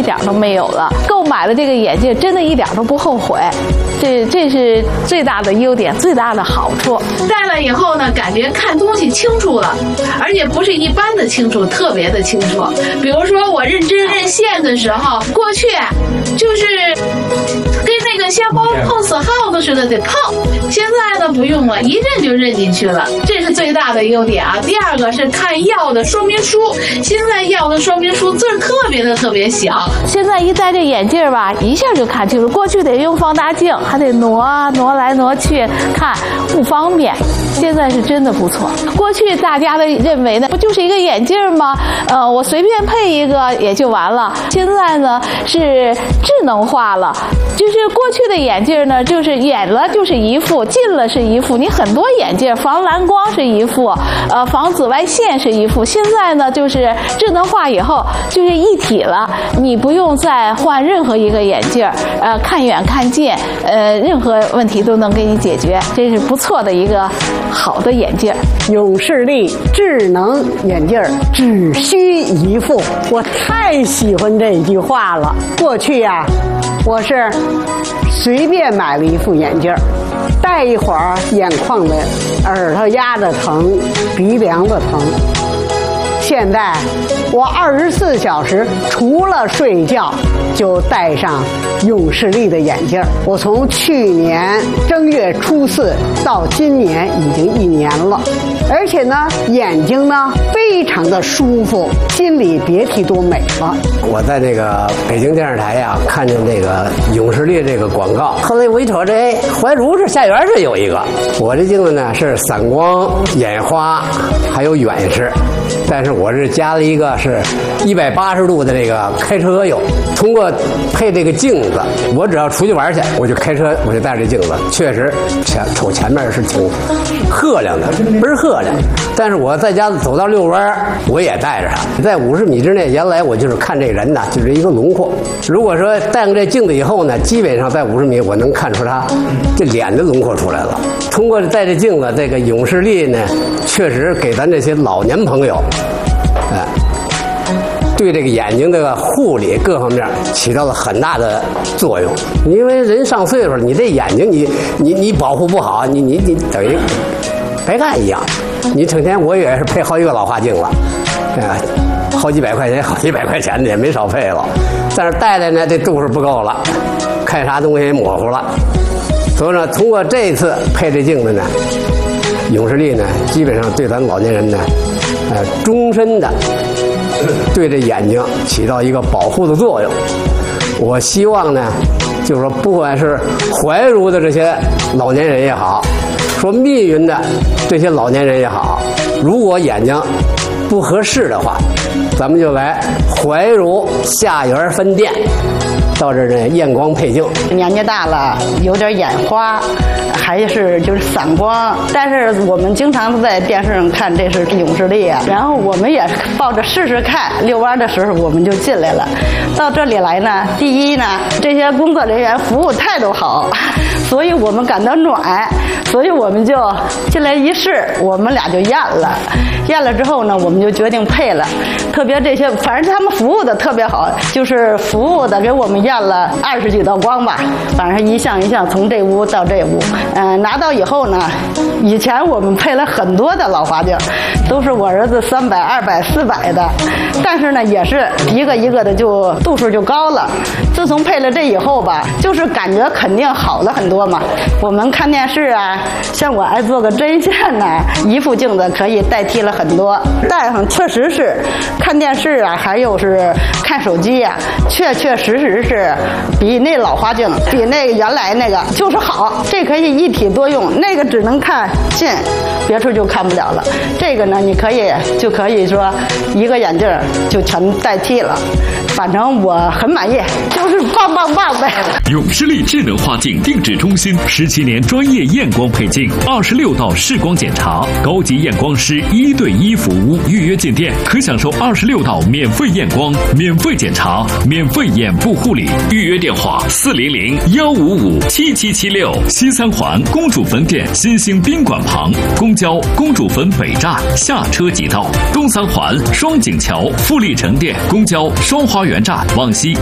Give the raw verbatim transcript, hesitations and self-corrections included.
点都没有了。购买了这个眼镜，真的一点都不后悔。这这是最大的优点，最大的好处。戴了以后呢，感觉看东西清楚了，而且不是一般的清楚，特别的清楚。比如说我认针认线的时候，过去就是跟那个瞎包碰死耗子似的得碰，现在呢不用了，一认就认进去了，这是最大的优点啊。第二个是看药的说明书，现在药的说明书字儿特别的特别小，现在一戴这眼镜吧，一下就看清楚。过去得用放大镜，还得挪挪来挪去看，不方便。现在是真的不错。过去大家的认为呢，不就是一个眼镜吗？呃，我随便配一个也就完了。现在呢是智能化了，就是过去的眼镜呢，就是远了就是一副，近了是一副。你很多眼镜防蓝光是一副，呃，防紫外线是一副。现在呢就是智能化以后就是一体了，你不用再换任何一个眼镜，呃，看远看近，呃，任何问题都能给你解决，这是不错的一个好的眼镜。 永视力智能眼镜只需一副，我太喜欢这句话了。过去呀、啊，我是随便买了一副眼镜，戴一会儿眼眶的、耳朵压的疼，鼻梁的疼。现在我二十四小时除了睡觉就戴上永视力的眼镜。我从去年正月初四到今年已经一年了，而且呢眼睛呢非常的舒服，心里别提多美了。 我在那个北京电视台呀、啊、看见这个永视力这个广告，后来我一瞅，这哎怀柔这下园这有一个。我这镜子呢是散光、眼花还有远视，但是我是加了一个是一百八十度的这个开车用。通过配这个镜子，我只要出去玩去，我就开车，我就带着镜子，确实前瞅前面是挺赫亮的，倍儿赫亮。但是我在家走到遛弯，我也带着它，在五十米之内，原来我就是看这人呢，就是一个轮廓。如果说戴上这镜子以后呢，基本上在五十米我能看出他这脸的轮廓出来了。通过戴着镜子，这个永视力呢，确实给咱这些老年朋友，哎。对这个眼睛的护理各方面起到了很大的作用。因为人上岁数了，你这眼睛你你你保护不好，你你你等于白干一样。你成天我也是配好几个老花镜了，哎，好几百块钱，好几百块钱的也没少配了。但是戴戴呢，这度数不够了，看啥东西也模糊了。所以呢，通过这次配这镜子呢，永视力呢，基本上对咱老年人呢，呃，终身的。对这眼睛起到一个保护的作用。我希望呢，就是说，不管是怀柔的这些老年人也好，说密云的这些老年人也好，如果眼睛不合适的话，咱们就来怀柔下园分店，到这儿呢验光配镜。 年纪大了，有点眼花，还是就是散光，但是我们经常在电视上看这是永视力啊，然后我们也抱着试试看，遛弯的时候我们就进来了。到这里来呢，第一呢，这些工作人员服务态度好，所以我们感到暖，所以我们就进来一试，我们俩就验了。验了之后呢，我们就决定配了。特别这些，反正他们服务的特别好，就是服务的给我们验了二十几道光吧，反正一项一项从这屋到这屋。嗯、呃，拿到以后呢，以前我们配了很多的老花镜，都是我儿子三百、二百、四百的，但是呢，也是一个一个的就度数就高了。自从配了这以后吧，就是感觉肯定好了很多嘛。我们看电视啊，像我爱做个针线呐、啊，一副镜子可以代替了很多。戴上确实是看电视啊，还有是看手机呀、啊，确确实实是比那老花镜，比那个原来那个就是好。这可以一体多用，那个只能看近，别处就看不了了。这个呢，你可以就可以说一个眼镜就全代替了。反正我很满意，就是棒棒棒呗。 永视力智能花镜定制中心十七年专业验光配镜，二十六道视光检查，高级验光师一对一服务。预约进店可享受二十六道免费验光、免费检查、免费眼部护理。预约电话：四零零幺五五七七七六。西三环公主坟店新兴宾馆旁，公交公主坟北站下车即到。东三环双井桥富力城店公交双花园站往西。